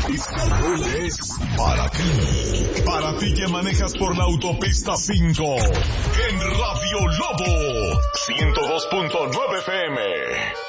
Escalón es para ti. Para ti que manejas por la autopista 5. En Radio Lobo 102.9 FM.